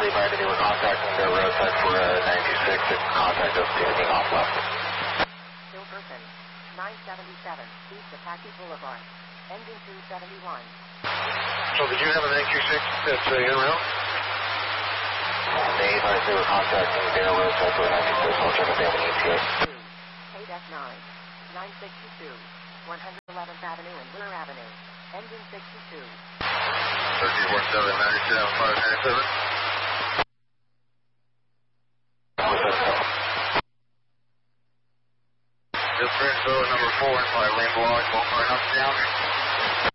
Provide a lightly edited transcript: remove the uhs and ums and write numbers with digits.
advised that they were contacting their roadside for 926 and contact us taking off left. Hilperson, 977, east of Packey Boulevard, engine 271. So did you have an 926 that's en route? They advised they were contacting their roadside for 926. I'll check if they have an ETA. KDEF 9, 962, 111th Avenue and Wheeler Avenue, engine 62. 1347, 97, 597. Just Prince number 4 and 5 lane block, both are up down.